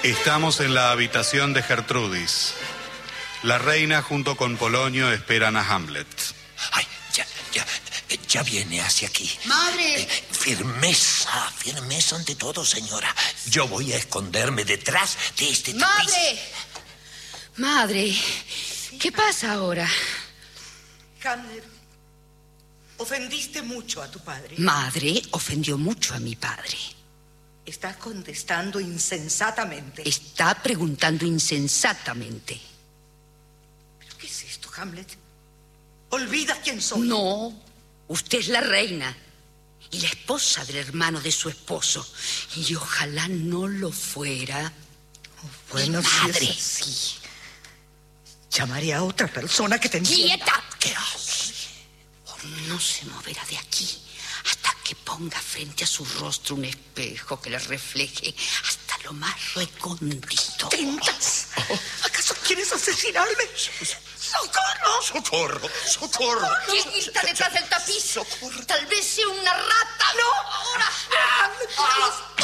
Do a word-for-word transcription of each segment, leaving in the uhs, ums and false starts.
Estamos en la habitación de Gertrudis. La reina junto con Polonio esperan a Hamlet. Ay, ya, ya, ya viene hacia aquí. ¡Madre! Eh, firmeza, firmeza ante todo, señora. Yo voy a esconderme detrás de este tapiz. ¡Madre! Madre, ¿qué pasa ahora? Hamlet, ofendiste mucho a tu padre. Madre ofendió mucho a mi padre. Está contestando insensatamente. Está preguntando insensatamente. ¿Pero qué es esto, Hamlet? Olvida quién soy. No, usted es la reina y la esposa del hermano de su esposo. Y ojalá no lo fuera. Oh, bueno, mi si madre. es así, llamaré a otra persona que te entienda. ¡Quieta! ¿Qué hace? No se moverá de aquí hasta que ponga frente a su rostro un espejo que le refleje hasta lo más recóndito. ¿Tentas? ¿Acaso quieres asesinarme? ¡Socorro! ¡Socorro! ¡Socorro! ¿Quién está detrás del tapiz? ¡Socorro! Tal vez sea una rata. ¡No! ¡Ahora! ¡Hamlet,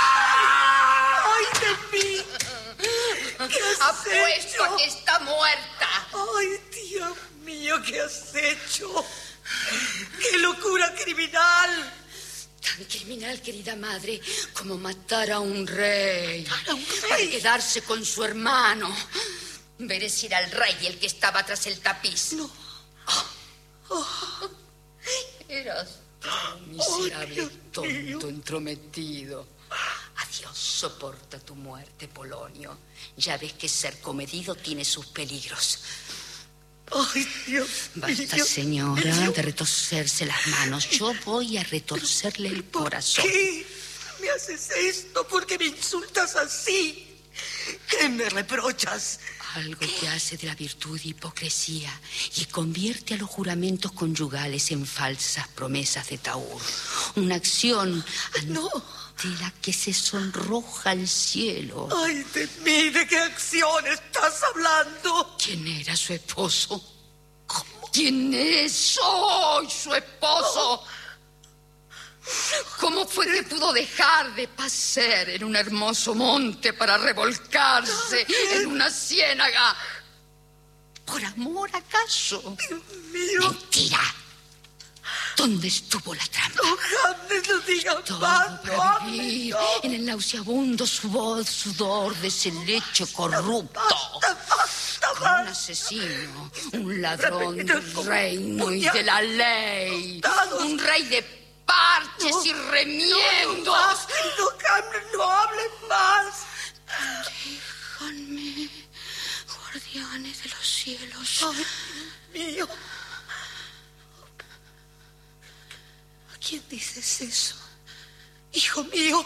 toma! ¡Ay, de mí! ¿Qué has Apuesto hecho? a que está muerta. ¡Ay, Dios mío, qué has hecho! ¡Qué locura criminal! Tan criminal, querida madre, como matar a un rey. ¿A un Para rey? quedarse con su hermano. Ver si era el rey el que estaba tras el tapiz. No. Oh. Eras un miserable Dios tonto mío. entrometido. Adiós, soporta tu muerte, Polonio. Ya ves que ser comedido tiene sus peligros. ¡Ay, Dios Basta, mío! señora, Mío. de retorcerse las manos. Yo voy a retorcerle el ¿Por corazón. qué me haces esto? ¿Por qué me insultas así? ¿Qué me reprochas? Algo que hace de la virtud hipocresía y convierte a los juramentos conyugales en falsas promesas de tahúr. Una acción No. ante la que se sonroja el cielo. ¡Ay, de mí! ¿De qué acción estás hablando? ¿Quién era su esposo? ¿Quién es? Soy su esposo. ¿Cómo fue que pudo dejar de pasear en un hermoso monte para revolcarse en una ciénaga? ¿Por amor acaso? ¡Dios mío! Mentira. ¿Dónde estuvo la trampa? ¡No, Hamlet, no digas Todo más! ¡No para hables, vivir no! en el nauseabundo sudor, sudor de ese lecho corrupto. ¡Basta, basta, Un basta! asesino, un ladrón Repetido del como reino y puñal. de la ley. Cortados. Un rey de parches No, y No, remiendos. no, basta, no, Hamlet, no hables más. Déjanme, guardianes de los cielos. ¡Ay, Dios mío! ¿A quién dices eso? Hijo mío,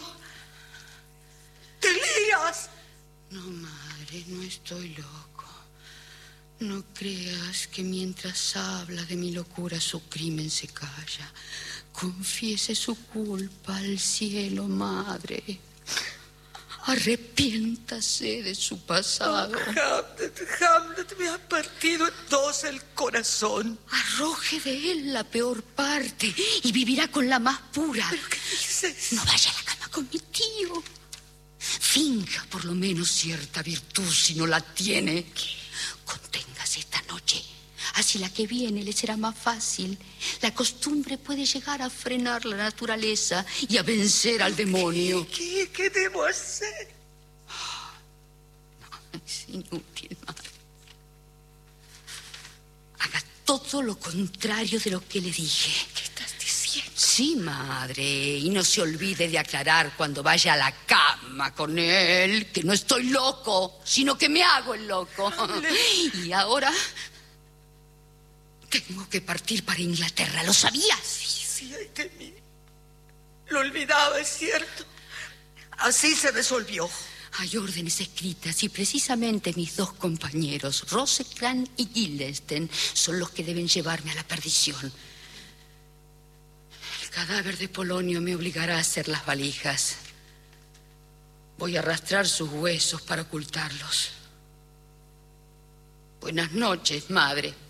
deliras. No, madre, no estoy loco. No creas que mientras habla de mi locura su crimen se calla. Confiese su culpa al cielo, madre. Arrepiéntase de su pasado. Hamlet, Hamlet, me ha partido en dos el corazón. Arroje de él la peor parte y vivirá con la más pura. ¿Pero qué dices? No vaya a la cama con mi tío. Finja por lo menos cierta virtud si no la tiene. Conténgase esta noche. Así la que viene le será más fácil. La costumbre puede llegar a frenar la naturaleza y a vencer al demonio. ¿Qué, qué debo hacer? Es inútil, madre. Haga todo lo contrario de lo que le dije. ¿Qué estás diciendo? Sí, madre. Y no se olvide de aclarar cuando vaya a la cama con él que no estoy loco, sino que me hago el loco. Y ahora tengo que partir para Inglaterra. ¿Lo sabías? Sí, sí, ay de mí. Lo olvidaba, es cierto. Así se resolvió. Hay órdenes escritas y precisamente mis dos compañeros, Rosecrans y Guildenstern, son los que deben llevarme a la perdición. El cadáver de Polonio me obligará a hacer las valijas. Voy a arrastrar sus huesos para ocultarlos. Buenas noches, madre.